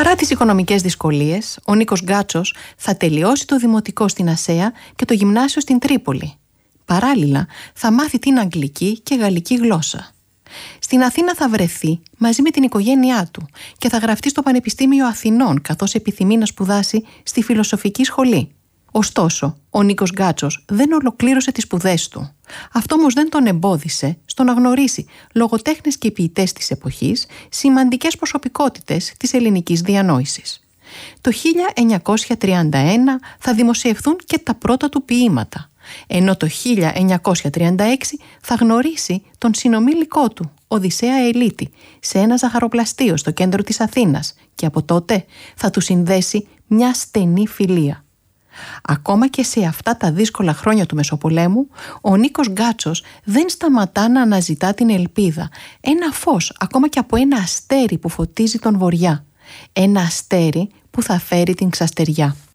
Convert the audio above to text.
Παρά τις οικονομικές δυσκολίες, ο Νίκος Γκάτσος θα τελειώσει το δημοτικό στην Ασσέα και το γυμνάσιο στην Τρίπολη. Παράλληλα, θα μάθει την αγγλική και γαλλική γλώσσα. Στην Αθήνα θα βρεθεί μαζί με την οικογένειά του και θα γραφτεί στο Πανεπιστήμιο Αθηνών, καθώς επιθυμεί να σπουδάσει στη Φιλοσοφική Σχολή. Ωστόσο, ο Νίκος Γκάτσος δεν ολοκλήρωσε τις σπουδές του. Αυτό όμως δεν τον εμπόδισε στο να γνωρίσει λογοτέχνες και ποιητές της εποχής, σημαντικές προσωπικότητες της ελληνικής διανόησης. Το 1931 θα δημοσιευθούν και τα πρώτα του ποίηματα, ενώ το 1936 θα γνωρίσει τον συνομήλικό του, Οδυσσέα Ελίτη, σε ένα ζαχαροπλαστείο στο κέντρο της Αθήνας και από τότε θα του συνδέσει μια στενή φιλία. Ακόμα και σε αυτά τα δύσκολα χρόνια του Μεσοπολέμου, ο Νίκος Γκάτσος δεν σταματά να αναζητά την ελπίδα, ένα φως ακόμα και από ένα αστέρι που φωτίζει τον βοριά, ένα αστέρι που θα φέρει την ξαστεριά.